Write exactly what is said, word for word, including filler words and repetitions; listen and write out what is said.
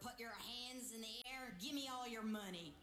put your hands in the air, give me all your money.